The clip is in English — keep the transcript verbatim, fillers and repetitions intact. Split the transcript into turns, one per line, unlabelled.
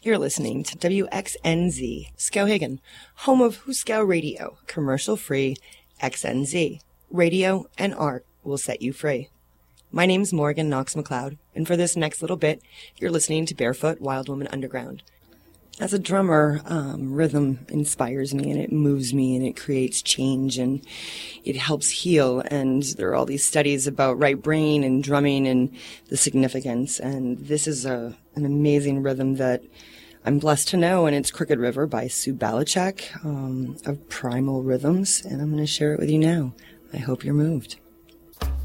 You're listening to W X N Z, Skowhegan, home of Huskow Radio, commercial-free X N Z. Radio and art will set you free. My name's Morgan Knox McLeod, and for this next little bit, you're listening to Barefoot Wild Woman Underground. As a drummer, um, rhythm inspires me, and it moves me, and it creates change, and it helps heal. And there are all these studies about right brain and drumming and the significance. And this is a an amazing rhythm that I'm blessed to know, and it's Crooked River by Sue Balichak um, of Primal Rhythms, and I'm going to share it with you now. I hope you're moved.